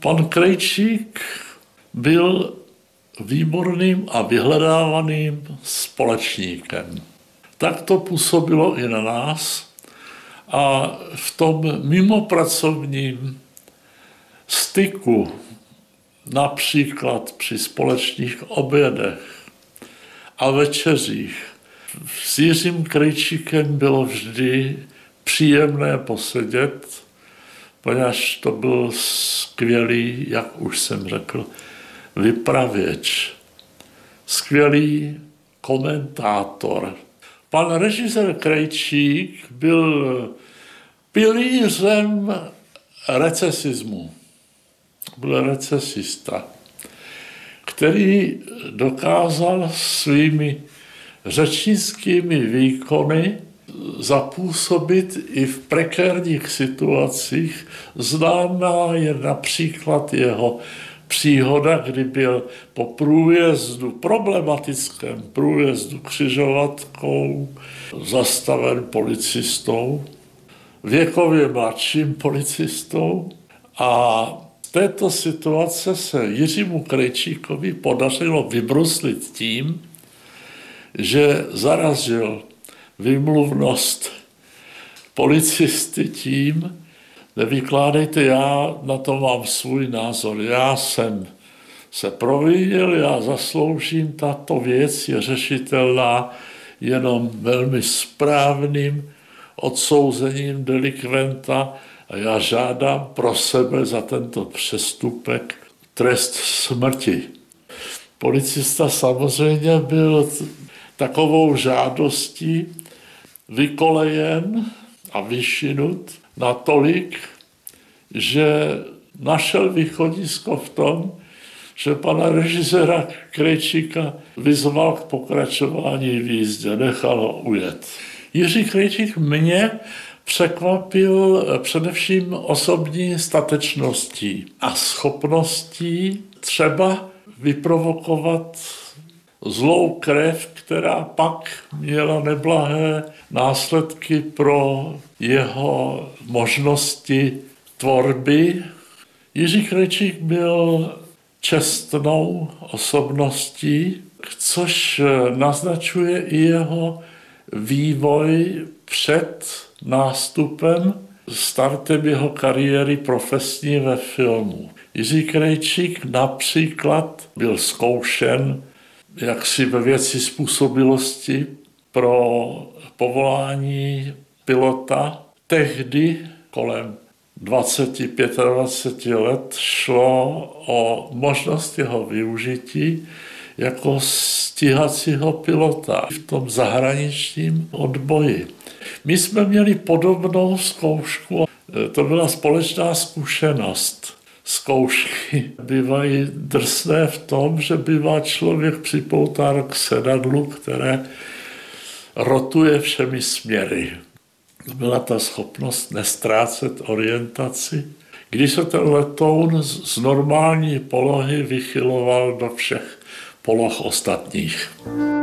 Pan Krejčík byl výborným a vyhledávaným společníkem. Tak to působilo i na nás a v tom mimopracovním styku, například při společných obědech a večeřích, s Jiřím Krejčíkem bylo vždy příjemné posedět, poněvadž to byl skvělý, jak už jsem řekl, vypravěč, skvělý komentátor. Pan režisér Krejčík byl pilířem recesismu. Byl recesista, který dokázal svými řečnickými výkony zapůsobit i v prekérních situacích. Známá je například jeho příhoda, kdy byl po průjezdu, problematickém průjezdu křižovatkou zastaven policistou, věkově mladším policistou, a z této situace se Jiřímu Krejčíkovi podařilo vybruslit tím, že zarazil výmluvnost policisty tím: nevykládejte, já na to mám svůj názor, já jsem se provinil, já zasloužím, tato věc je řešitelná jenom velmi správným odsouzením delikventa a já žádám pro sebe za tento přestupek trest smrti. Policista samozřejmě byl takovou žádostí vykolejen a vyšinut natolik, že našel východisko v tom, že pana režiséra Krejčíka vyzval k pokračování v jízdě, nechal ho ujet. Jiří Krejčík mě překvapil především osobní statečností a schopností třeba vyprovokovat zlou krev, která pak měla neblahé následky pro jeho možnosti tvorby. Jiří Krejčík byl čestnou osobností, což naznačuje i jeho vývoj před nástupem, startem jeho kariéry profesní ve filmu. Jiří Krejčík například byl zkoušen jaksi ve věci způsobilosti pro povolání pilota. Tehdy kolem 20-25 let šlo o možnost jeho využití jako stíhacího pilota v tom zahraničním odboji. My jsme měli podobnou zkoušku, to byla společná zkušenost. Zkoušky bývají drsné v tom, že bývá člověk připoután k sedadlu, které rotuje všemi směry. Byla ta schopnost nestrácet orientaci, když se ten letoun z normální polohy vychyloval do všech poloh ostatních.